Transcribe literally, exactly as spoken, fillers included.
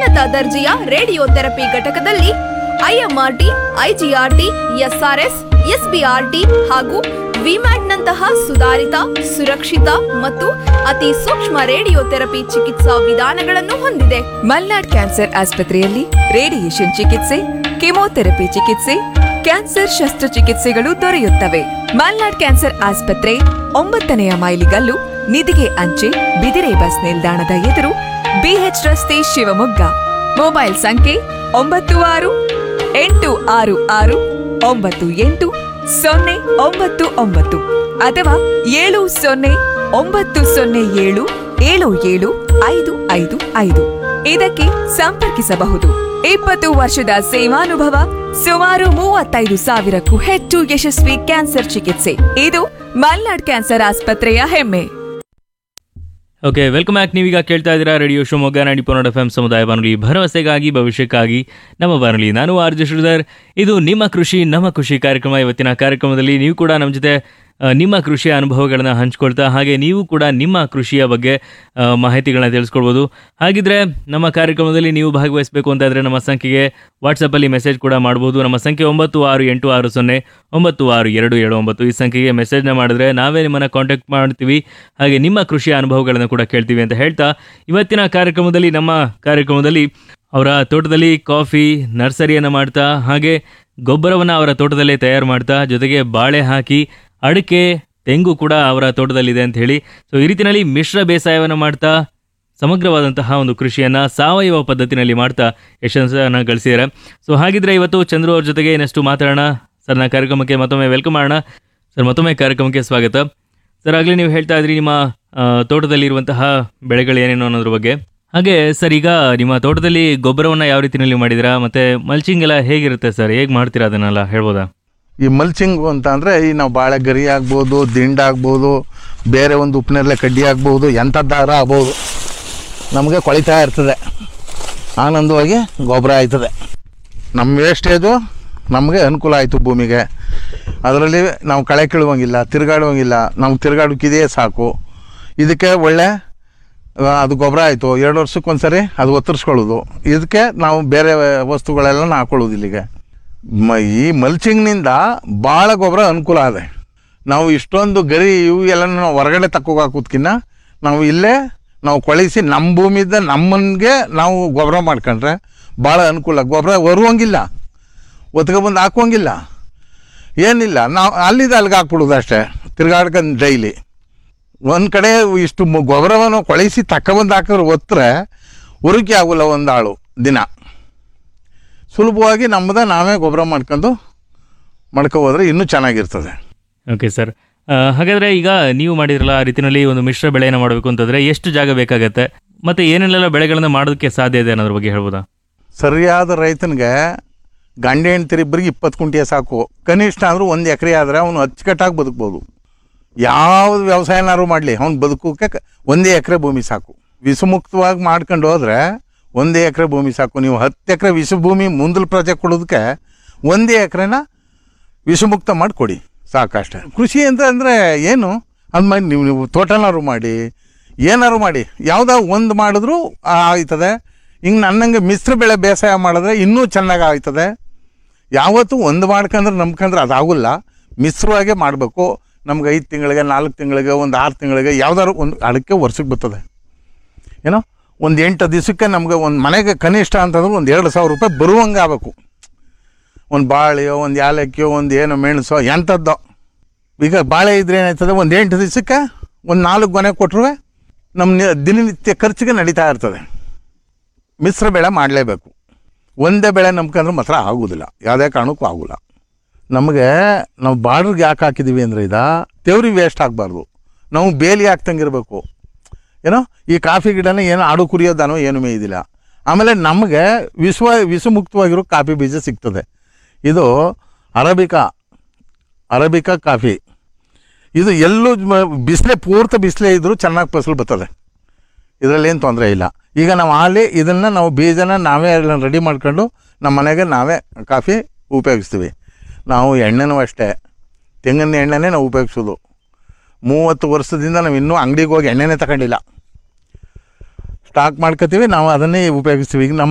ಉನ್ನತ ದರ್ಜೆಯ ರೇಡಿಯೋಥೆರಪಿ ಘಟಕದಲ್ಲಿ ಐಎಂಆರ್ಟಿ, ಐಜಿಆರ್ಟಿ, ಎಸ್ಆರ್ಎಸ್, ಎಸ್ಬಿಆರ್ಟಿ ಹಾಗೂ ವಿಮ್ಯಾಟ್ನಂತಹ ಸುಧಾರಿತ, ಸುರಕ್ಷಿತ ಮತ್ತು ಅತಿ ಸೂಕ್ಷ್ಮ ರೇಡಿಯೋಥೆರಪಿ ಚಿಕಿತ್ಸಾ ವಿಧಾನಗಳನ್ನು ಹೊಂದಿದೆ. ಮಲ್ನಾಡ್ ಕ್ಯಾನ್ಸರ್ ಆಸ್ಪತ್ರೆಯಲ್ಲಿ ರೇಡಿಯೇಷನ್ ಚಿಕಿತ್ಸೆ, ಕೆಮೊಥೆರಪಿ ಚಿಕಿತ್ಸೆ, ಕ್ಯಾನ್ಸರ್ ಶಸ್ತ್ರಚಿಕಿತ್ಸೆಗಳು ದೊರೆಯುತ್ತವೆ. ಮಲ್ನಾಡ್ ಕ್ಯಾನ್ಸರ್ ಆಸ್ಪತ್ರೆ ಒಂಬತ್ತನೆಯ ಮೈಲಿಗಲ್ಲು, ನಿಧಿಗೆ ಅಂಚೆ, ಬಿದಿರೆ ಬಸ್ ನಿಲ್ದಾಣದ ಎದುರು, ಬಿಎಚ್ ರಸ್ತೆ, ಶಿವಮೊಗ್ಗ. ಮೊಬೈಲ್ ಸಂಖ್ಯೆ ಒಂಬತ್ತು ಆರು ಎಂಟು ಆರು ಆರು ಒಂಬತ್ತು ಎಂಟು ಸೊನ್ನೆ ಒಂಬತ್ತು ಒಂಬತ್ತು ಅಥವಾ ಏಳು ಸೊನ್ನೆ ಒಂಬತ್ತು ಸೊನ್ನೆ ಏಳು ಏಳು ಏಳು ಐದು ಐದು ಐದು ಇದಕ್ಕೆ ಸಂಪರ್ಕಿಸಬಹುದು. ಇಪ್ಪತ್ತು ವರ್ಷದ ಸೇವಾನುಭವ, ಸುಮಾರು ಮೂವತ್ತೈದು ಸಾವಿರಕ್ಕೂ ಹೆಚ್ಚು ಯಶಸ್ವಿ ಕ್ಯಾನ್ಸರ್ ಚಿಕಿತ್ಸೆ. ಇದು ಮಲ್ನಾಡ್ ಕ್ಯಾನ್ಸರ್ ಆಸ್ಪತ್ರೆಯ ಹೆಮ್ಮೆ. Okay, welcome back. ನೀವೀಗ ಕೇಳ್ತಾ ಇದ್ದೀರಾ radio Shivamogga ninety point F M ಸಮುದಾಯ ಬಾನುಲಿ, ಭರವಸೆಗಾಗಿ ಭವಿಷ್ಯಕ್ಕಾಗಿ ನಮ್ಮ ಬಾನುಲಿ. ನಾನು ಆರ್ ಜೆ ಶ್ರೀಧರ್. ಇದು ನಿಮ್ಮ ಕೃಷಿ ನಮ್ಮ ಖುಷಿ ಕಾರ್ಯಕ್ರಮ. ಇವತ್ತಿನ ಕಾರ್ಯಕ್ರಮದಲ್ಲಿ ನೀವು ಕೂಡ ನಮ್ಮ ಜೊತೆ ನಿಮ್ಮ ಕೃಷಿಯ ಅನುಭವಗಳನ್ನು ಹಂಚ್ಕೊಳ್ತಾ, ಹಾಗೆ ನೀವು ಕೂಡ ನಿಮ್ಮ ಕೃಷಿಯ ಬಗ್ಗೆ ಮಾಹಿತಿಗಳನ್ನ ತಿಳಿಸ್ಕೊಳ್ಬೋದು. ಹಾಗಿದ್ರೆ ನಮ್ಮ ಕಾರ್ಯಕ್ರಮದಲ್ಲಿ ನೀವು ಭಾಗವಹಿಸಬೇಕು ಅಂತಾದರೆ ನಮ್ಮ ಸಂಖ್ಯೆಗೆ ವಾಟ್ಸಪ್ಪಲ್ಲಿ ಮೆಸೇಜ್ ಕೂಡ ಮಾಡ್ಬೋದು. ನಮ್ಮ ಸಂಖ್ಯೆ ಒಂಬತ್ತು ಆರು ಎಂಟು ಆರು ಸೊನ್ನೆ ಒಂಬತ್ತು ಆರು ಎರಡು ಏಳು ಒಂಬತ್ತು. ಈ ಸಂಖ್ಯೆಗೆ ಮೆಸೇಜ್ನ ಮಾಡಿದ್ರೆ ನಾವೇ ನಿಮ್ಮನ್ನು ಕಾಂಟ್ಯಾಕ್ಟ್ ಮಾಡ್ತೀವಿ, ಹಾಗೆ ನಿಮ್ಮ ಕೃಷಿಯ ಅನುಭವಗಳನ್ನು ಕೂಡ ಕೇಳ್ತೀವಿ ಅಂತ ಹೇಳ್ತಾ, ಇವತ್ತಿನ ಕಾರ್ಯಕ್ರಮದಲ್ಲಿ ನಮ್ಮ ಕಾರ್ಯಕ್ರಮದಲ್ಲಿ ಅವರ ತೋಟದಲ್ಲಿ ಕಾಫಿ ನರ್ಸರಿಯನ್ನು ಮಾಡ್ತಾ, ಹಾಗೆ ಗೊಬ್ಬರವನ್ನು ಅವರ ತೋಟದಲ್ಲೇ ತಯಾರು ಮಾಡ್ತಾ, ಜೊತೆಗೆ ಬಾಳೆ ಹಾಕಿ ಅಡಿಕೆ, ತೆಂಗು ಕೂಡ ಅವರ ತೋಟದಲ್ಲಿದೆ ಅಂತ ಹೇಳಿ, ಸೊ ಈ ರೀತಿಯಲ್ಲಿ ಮಿಶ್ರ ಬೇಸಾಯವನ್ನು ಮಾಡ್ತಾ ಸಮಗ್ರವಾದಂತಹ ಒಂದು ಕೃಷಿಯನ್ನು ಸಾವಯವ ಪದ್ಧತಿನಲ್ಲಿ ಮಾಡ್ತಾ ಯಶಸ್ಸನ್ನು ಗಳಿಸಿದ್ದಾರೆ. ಸೊ ಹಾಗಿದ್ರೆ ಇವತ್ತು ಚಂದ್ರು ಅವ್ರ ಜೊತೆಗೆ ಇನ್ನಷ್ಟು ಮಾತಾಡೋಣ. ಸರ್, ನಾ ಕಾರ್ಯಕ್ರಮಕ್ಕೆ ಮತ್ತೊಮ್ಮೆ ವೆಲ್ಕಮ್ ಮಾಡೋಣ. ಸರ್, ಮತ್ತೊಮ್ಮೆ ಕಾರ್ಯಕ್ರಮಕ್ಕೆ ಸ್ವಾಗತ. ಸರ್, ಆಗಲೇ ನೀವು ಹೇಳ್ತಾ ಇದ್ರಿ ನಿಮ್ಮ ತೋಟದಲ್ಲಿರುವಂತಹ ಬೆಳೆಗಳು ಏನೇನು ಅನ್ನೋದ್ರ ಬಗ್ಗೆ. ಹಾಗೆ ಸರ್, ಈಗ ನಿಮ್ಮ ತೋಟದಲ್ಲಿ ಗೊಬ್ಬರವನ್ನು ಯಾವ ರೀತಿಯಲ್ಲಿ ಮಾಡಿದಿರಾ, ಮತ್ತು ಮಲ್ಚಿಂಗ್ ಎಲ್ಲ ಹೇಗಿರುತ್ತೆ ಸರ್, ಹೇಗೆ ಮಾಡ್ತೀರಾ ಅದನ್ನೆಲ್ಲ ಹೇಳ್ಬೋದಾ? ಈ ಮಲ್ಚಿಂಗು ಅಂತ ಅಂದರೆ ಈ ನಾವು ಬಾಳೆ ಗರಿ ಆಗ್ಬೋದು, ದಿಂಡು ಆಗ್ಬೋದು, ಬೇರೆ ಒಂದು ಉಪ್ಪಿನೆರಳೆ ಕಡ್ಡಿ ಆಗ್ಬೋದು, ಎಂಥದ್ದು ದಾರ ಆಗ್ಬೋದು, ನಮಗೆ ಕೊಳಿತಾ ಇರ್ತದೆ, ಆನಂದವಾಗಿ ಗೊಬ್ಬರ ಆಯ್ತದೆ. ನಮ್ಮ ವೇಸ್ಟೇಜು ನಮಗೆ ಅನುಕೂಲ ಆಯಿತು ಭೂಮಿಗೆ. ಅದರಲ್ಲಿ ನಾವು ಕಳೆ ಕೀಳುವಂಗಿಲ್ಲ, ತಿರುಗಾಡುವಂಗಿಲ್ಲ, ನಮ್ಗೆ ತಿರುಗಾಡೋಕ್ಕಿದೆಯೇ ಸಾಕು. ಇದಕ್ಕೆ ಒಳ್ಳೆ ಅದು ಗೊಬ್ಬರ ಆಯಿತು. ಎರಡು ವರ್ಷಕ್ಕೆ ಒಂದು ಸರಿ ಅದು ಒತ್ತರಿಸ್ಕೊಳ್ಳೋದು. ಇದಕ್ಕೆ ನಾವು ಬೇರೆ ವಸ್ತುಗಳೆಲ್ಲ ಹಾಕೊಳ್ಳೋದು ಇಲ್ಲಿಗೆ. ಮ ಈ ಮಲ್ಚಿಂಗ್ನಿಂದ ಭಾಳ ಗೊಬ್ಬರ ಅನುಕೂಲ ಇದೆ. ನಾವು ಇಷ್ಟೊಂದು ಗರಿ ಇವು ಎಲ್ಲ ನಾವು ಹೊರಗಡೆ ತಕ್ಕೋಗಾಕೋದ್ಕಿನ್ನ ನಾವು ಇಲ್ಲೇ ನಾವು ಕೊಳಿಸಿ ನಮ್ಮ ಭೂಮಿಯಿಂದ ನಮ್ಮನಿಗೆ ನಾವು ಗೊಬ್ಬರ ಮಾಡ್ಕೊಂಡ್ರೆ ಭಾಳ ಅನುಕೂಲ. ಗೊಬ್ಬರ ಹೊರುವಂಗಿಲ್ಲ, ಒತ್ಕೊಬಂದು ಹಾಕುವಂಗಿಲ್ಲ, ಏನಿಲ್ಲ. ನಾವು ಅಲ್ಲಿದ್ದು ಅಲ್ಲಿಗೆ ಹಾಕ್ಬಿಡೋದು ಅಷ್ಟೇ, ತಿರ್ಗಾಡ್ಕೊಂಡು ಡೈಲಿ. ಒಂದು ಕಡೆ ಇಷ್ಟು ಗೊಬ್ಬರವನ್ನು ಕೊಳಿಸಿ ತಕ್ಕೊಬಂದು ಹಾಕಿದ್ರೆ ಒತ್ತರೆ ಉರುಕಿ ಆಗೋಲ್ಲ ಒಂದು ಆಳು ದಿನ. ಸುಲಭವಾಗಿ ನಮ್ಮದ ನಾವೇ ಗೊಬ್ಬರ ಮಾಡ್ಕೊಂಡು ಮಾಡ್ಕೊ ಹೋದ್ರೆ ಇನ್ನೂ ಚೆನ್ನಾಗಿರ್ತದೆ. ಓಕೆ ಸರ್, ಹಾಗಾದರೆ ಈಗ ನೀವು ಮಾಡಿದ್ರಲ್ಲ ಆ ರೀತಿಯಲ್ಲಿ ಒಂದು ಮಿಶ್ರ ಬೆಳೆಯನ್ನು ಮಾಡಬೇಕು ಅಂತಂದರೆ ಎಷ್ಟು ಜಾಗ ಬೇಕಾಗತ್ತೆ, ಮತ್ತು ಏನೆಲ್ಲ ಬೆಳೆಗಳನ್ನು ಮಾಡೋದಕ್ಕೆ ಸಾಧ್ಯ ಇದೆ ಅನ್ನೋದ್ರ ಬಗ್ಗೆ ಹೇಳ್ಬೋದಾ? ಸರಿಯಾದ ರೈತನಿಗೆ ಗಂಡ ಹೆಂಡ್ತಿರಿಬ್ಬರಿಗೆ ಇಪ್ಪತ್ತು ಕುಂಟೆ ಸಾಕು. ಕನಿಷ್ಠ ಅಂದರೂ ಒಂದು ಎಕರೆ ಆದರೆ ಅವನು ಅಚ್ಚುಕಟ್ಟಾಗಿ ಬದುಕ್ಬೋದು. ಯಾವುದು ವ್ಯವಸಾಯನಾದ್ರು ಮಾಡಲಿ, ಅವ್ನು ಬದುಕೋಕೆ ಒಂದೇ ಎಕರೆ ಭೂಮಿ ಸಾಕು. ವಿಷಮುಕ್ತವಾಗಿ ಮಾಡ್ಕೊಂಡು ಹೋದರೆ ಒಂದೇ ಎಕರೆ ಭೂಮಿ ಸಾಕು. ನೀವು ಹತ್ತು ಎಕರೆ ವಿಷ ಭೂಮಿ ಮುಂದಲ ಪ್ರಾಜೆಕ್ಟ್ ಕೊಡೋದಕ್ಕೆ ಒಂದೇ ಎಕರೆನ ವಿಷಮುಕ್ತ ಮಾಡಿ ಕೊಡಿ, ಸಾಕಷ್ಟೇ. ಕೃಷಿ ಅಂತ ಅಂದರೆ ಏನು ಅದು ಮಾಡಿ ನೀವು ನೀವು ತೋಟನಾರು ಮಾಡಿ, ಏನಾರು ಮಾಡಿ, ಯಾವುದೋ ಒಂದು ಮಾಡಿದ್ರೂ ಆಯ್ತದೆ. ಹಿಂಗೆ ನನ್ನಂಗೆ ಮಿಶ್ರ ಬೆಳೆ ಬೇಸಾಯ ಮಾಡಿದ್ರೆ ಇನ್ನೂ ಚೆನ್ನಾಗಿ ಆಯ್ತದೆ. ಯಾವತ್ತೂ ಒಂದು ಮಾಡ್ಕೊಂಡ್ರೆ ನಂಬ್ಕೊಂಡ್ರೆ ಅದಾಗೋಲ್ಲ, ಮಿಶ್ರವಾಗೇ ಮಾಡಬೇಕು. ನಮ್ಗೆ ಐದು ತಿಂಗಳಿಗೆ, ನಾಲ್ಕು ತಿಂಗಳಿಗೆ, ಒಂದು ಆರು ತಿಂಗಳಿಗೆ ಯಾವ್ದಾದ್ರು ಒಂದು ಅಡಿಕೆ ವರ್ಷಕ್ಕೆ ಬರ್ತದೆ. ಏನೋ ಒಂದು ಎಂಟು ದಿವಸಕ್ಕೆ ನಮ್ಗೆ ಒಂದು ಮನೆಗೆ ಕನಿಷ್ಠ ಅಂತಂದ್ರೆ ಒಂದು ಎರಡು ಸಾವಿರ ರೂಪಾಯಿ ಬರುವಂಗೆ ಆಗಬೇಕು. ಒಂದು ಬಾಳೆಯೋ, ಒಂದು ಏಲಕ್ಕಿಯೋ, ಒಂದು ಏನೋ ಮೆಣಸೋ, ಎಂಥದ್ದೋ. ಈಗ ಬಾಳೆ ಇದ್ರೆ ಏನಾಯ್ತದೆ, ಒಂದು ಎಂಟು ದಿವಸಕ್ಕೆ ಒಂದು ನಾಲ್ಕು ಗೊನೆ ಕೊಟ್ಟರು ನಮ್ಮ ದಿನನಿತ್ಯ ಖರ್ಚಿಗೆ ನಡೀತಾ ಇರ್ತದೆ. ಮಿಶ್ರ ಬೆಳೆ ಮಾಡಲೇಬೇಕು. ಒಂದೇ ಬೆಳೆ ನಂಬ್ಕೊಂಡ್ರೆ ಮಾತ್ರ ಆಗೋದಿಲ್ಲ, ಯಾವುದೇ ಕಾರಣಕ್ಕೂ ಆಗೋಲ್ಲ. ನಮಗೆ ನಾವು ಬಾರ್ಡ್ರಿಗೆ ಯಾಕೆ ಹಾಕಿದ್ದೀವಿ ಅಂದರೆ ಇದು ತೆವ್ರಿ ವೇಸ್ಟ್ ಆಗಬಾರ್ದು. ನಾವು ಬೇಲಿ ಹಾಕ್ತಂಗಿರಬೇಕು. ಏನೋ ಈ ಕಾಫಿ ಗಿಡನ ಏನೋ ಆಡು ಕುರಿಯೋದಾನೋ ಏನೂ ಮೇಯ್ದಿಲ್ಲ. ಆಮೇಲೆ ನಮಗೆ ವಿಶ್ವ ವಿಷಮುಕ್ತವಾಗಿರೋ ಕಾಫಿ ಬೀಜ ಸಿಗ್ತದೆ. ಇದು ಅರಬಿಕಾ ಅರಬಿಕಾ ಕಾಫಿ. ಇದು ಎಲ್ಲೂ ಬಿಸಿಲೇ ಪೂರ್ತಿ ಬಿಸಿಲೇ ಇದ್ದರೂ ಚೆನ್ನಾಗಿ ಫಸಲು ಬರ್ತದೆ, ಇದರಲ್ಲೇನು ತೊಂದರೆ ಇಲ್ಲ. ಈಗ ನಾವು ಅಲ್ಲಿ ಇದನ್ನು ನಾವು ಬೀಜನ ನಾವೇ ಎಲ್ಲ ರೆಡಿ ಮಾಡ್ಕೊಂಡು ನಮ್ಮ ಮನೆಗೆ ನಾವೇ ಕಾಫಿ ಉಪಯೋಗಿಸ್ತೀವಿ. ನಾವು ಎಣ್ಣೆನೂ ಅಷ್ಟೇ, ತೆಂಗಿನ ಎಣ್ಣೆನೇ ನಾವು ಉಪಯೋಗಿಸೋದು. ಮೂವತ್ತು ವರ್ಷದಿಂದ ನಾವು ಇನ್ನೂ ಅಂಗಡಿಗೆ ಹೋಗಿ ಎಣ್ಣೆನೇ ತಗೊಂಡಿಲ್ಲ. ಸ್ಟಾಕ್ ಮಾಡ್ಕೊತೀವಿ, ನಾವು ಅದನ್ನೇ ಉಪಯೋಗಿಸ್ತೀವಿ. ಈಗ ನಮ್ಮ